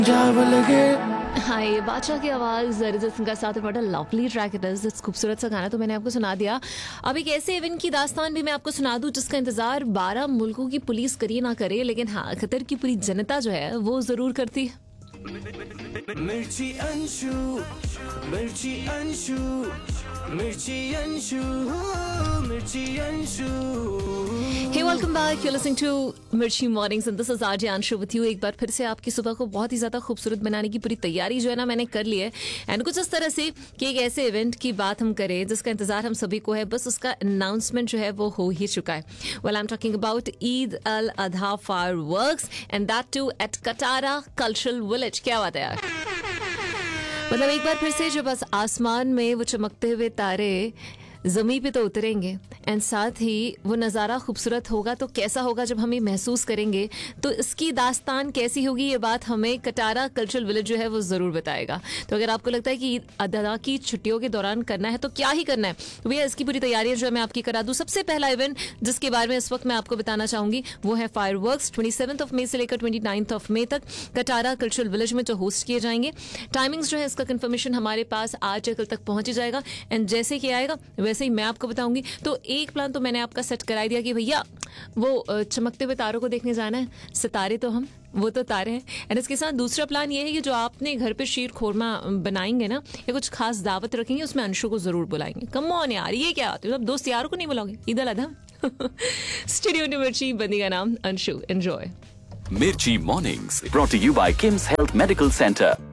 हाँ, ये बादशाह की आवाज़ अरिजीत सिंह का साथ में बड़ा lovely track it is. It's खूबसूरत सा गाना तो मैंने आपको सुना दिया। अब एक ऐसे इवेंट की दास्तान भी मैं आपको सुना दूं जिसका इंतजार 12 मुल्कों की पुलिस करिए ना करे, लेकिन हाँ, कतर की पूरी जनता जो है वो जरूर करती है। मिर्ची अंशु, मिर्ची अंशु, मिर्ची अंशु, मिर्ची Anshu. Hey, welcome back. You're listening to Mirchi Mornings and this is RJ Anshu with you. एक बार फिर से आपकी सुबह को बहुत ही ज़्यादा खूबसूरत बनाने की पूरी तैयारी जो है ना मैंने कर ली है। एंड कुछ इस तरह से कि एक ऐसे इवेंट की बात हम करें जिसका इंतजार हम सभी को है, बस उसका अनाउंसमेंट जो है वो हो ही चुका है। Well, I'm talking about Eid al-Adha fireworks and that too at Katara Cultural Village. क्या बात है यार, मतलब एक बार फिर से जो बस आसमान में वो चमकते हुए तारे ज़मीं पे तो उतरेंगे एंड साथ ही वो नज़ारा खूबसूरत होगा तो कैसा होगा जब हम ये महसूस करेंगे, तो इसकी दास्तान कैसी होगी ये बात हमें कटारा कल्चरल विलेज जो है वो ज़रूर बताएगा। तो अगर आपको लगता है कि ईद अदा की छुट्टियों के दौरान करना है तो क्या ही करना है, तो भैया इसकी पूरी तैयारियां जो है मैं आपकी करा दूँ। सबसे पहला इवेंट जिसके बारे में इस वक्त मैं आपको बताना चाहूँगी वो है फायरवर्क्स। 27 मई से लेकर 29 मई तक कटारा कल्चरल विलेज में जो होस्ट किए जाएंगे। टाइमिंग्स जो है इसका कन्फर्मेशन हमारे पास आज या कल तक पहुँच ही जाएगा एंड जैसे कि आएगा वैसे ही मैं आपको बताऊंगी। तो एक प्लान तो मैंने आपका सेट करा दिया कि भैया वो चमकते हुए तारों को देखने जाना है, सितारे तो हम वो तो तारे हैं। एंड इसके साथ दूसरा प्लान ये है कि जो आपने घर पे शीर खोरमा बनाएंगे ना या कुछ खास दावत रखेंगे उसमें अंशु को जरूर बुलाएंगे। कम ऑन यार, ये क्या आते हो दोस्त यारों को नहीं बुलाओगे ईद अल अधा। स्टूडियो ने मिर्ची, बंदी का नाम अंशु। एंजॉय मिर्ची mornings brought to you bye KIMS health medical centre.